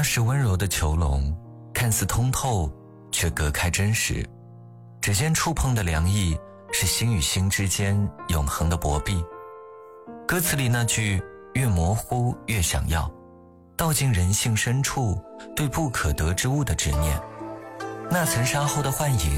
是温柔的囚笼，看似通透，却隔开真实。指尖触碰的凉意，是心与心之间永恒的薄壁。歌词里那句越模糊越想要，道尽人性深处对不可得之物的执念。那层纱后的幻影，